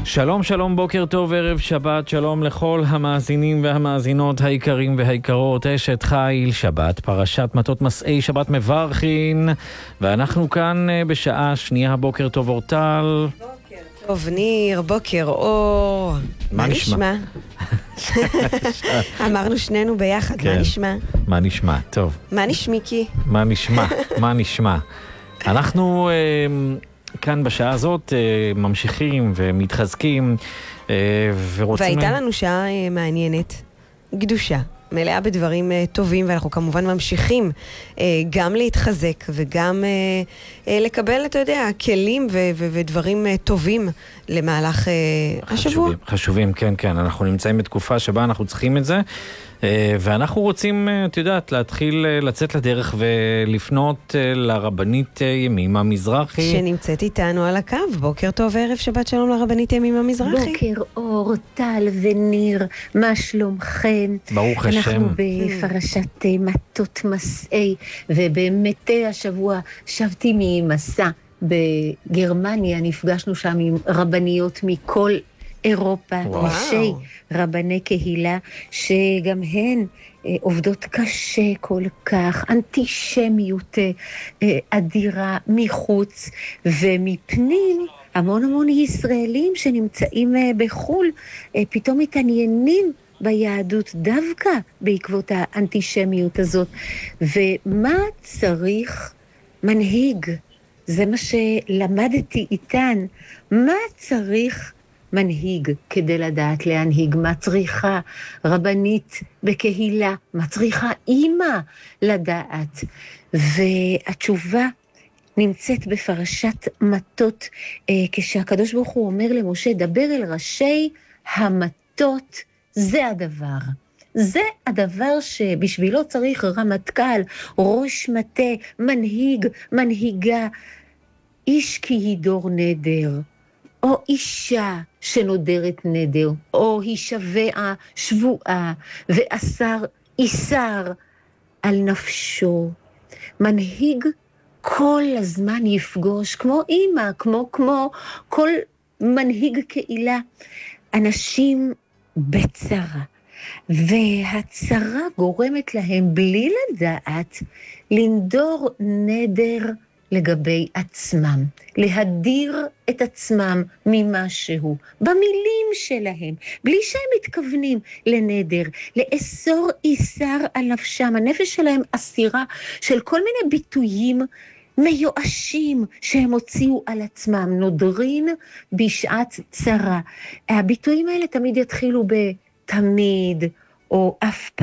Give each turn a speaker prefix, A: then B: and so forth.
A: שלום, שלום, בוקר טוב, ערב שבת, שלום לכל המאזינים והמאזינות היקרים והיקרות, אשת חיל, שבת, פרשת מטות מסעי, שבת מברכין, ואנחנו כאן בשעה שנייה. בוקר טוב אורטל.
B: בוקר טוב ניר, בוקר אור. מה נשמע? אמרנו שנינו ביחד, מה נשמע?
A: מה נשמע? טוב.
B: מה נשמיקי?
A: מה נשמע? מה נשמע? אנחנו כאן בשעה הזאת ממשיכים ומתחזקים ורוצים...
B: והייתה לנו שעה מעניינת, גדושה, מלאה בדברים טובים, ואנחנו כמובן ממשיכים גם להתחזק וגם לקבל, אתה יודע, כלים ודברים טובים למהלך השבוע.
A: חשובים, כן, כן. אנחנו נמצאים בתקופה שבה אנחנו צריכים את זה, ואנחנו רוצים, את יודעת, להתחיל לצאת לדרך ולפנות לרבנית ימימה מזרחי.
B: שנמצאת איתנו על הקו. בוקר טוב, ערב שבת שלום לרבנית ימימה מזרחי.
C: בוקר אור, טל וניר, מה שלומכם?
A: ברוך השם.
C: אנחנו בפרשת מטות מסעי, ובאמת השבוע שבתי ממסע בגרמניה, נפגשנו שם עם רבניות מכל אירופה, ראשי רבני קהילה, שגם הן עובדות קשה כל כך, אנטישמיות אדירה מחוץ ומפנים, המון ישראלים שנמצאים בחול, פתאום מתעניינים ביהדות דווקא בעקבות האנטישמיות הזאת. ומה צריך מנהיג? זה מה שלמדתי איתן. מה צריך מנהיג כדי לדעת להנהיג? מה צריכה רבנית בקהילה? מה צריכה אימא לדעת? והתשובה נמצאת בפרשת מטות, כשהקדוש ברוך הוא אומר למשה, דבר אל ראשי המטות. זה הדבר. זה הדבר שבשבילו צריך רמטכ"ל, ראש מטה, מנהיג, מנהיגה, איש כי ידור נדר, או אישה שנודרת נדר, או הישבעה שבועה, ואסר איסר על נפשו. מנהיג כל הזמן יפגוש, כמו אימא, כמו כל מנהיג קהילה, אנשים בצרה. והצרה גורמת להם בלי לדעת לנדור נדר לגבי עצמם, להדיר את עצמם ממשהו, במילים שלהם, בלי שהם מתכוונים לנדר, לאסור איסר על נפשם. הנפש שלהם אסירה של כל מיני ביטויים מיואשים שהם הוציאו על עצמם, נודרין בשעת צרה. הביטויים האלה תמיד יתחילו בתמיד, או אף פעם.